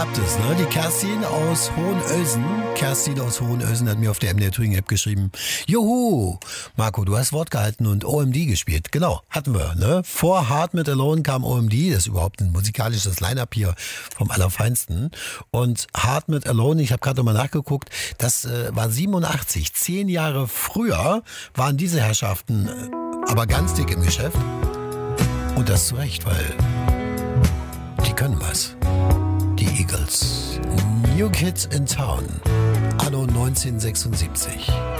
Habt es, ne? Die Kerstin aus Hohenösen. Kerstin aus Hohenösen hat mir auf der MDR Thüringen App geschrieben. Juhu! Marco, du hast Wort gehalten und OMD gespielt. Genau, hatten wir, ne? Vor Hard Mit Alone kam OMD. Das ist überhaupt ein musikalisches Line-Up hier vom Allerfeinsten. Und Hard Mit Alone, ich habe gerade nochmal nachgeguckt, das war 87. 10 Jahre früher waren diese Herrschaften aber ganz dick im Geschäft. Und das zu Recht, weil die können was. Die Eagles. New Kids in Town. Anno 1976.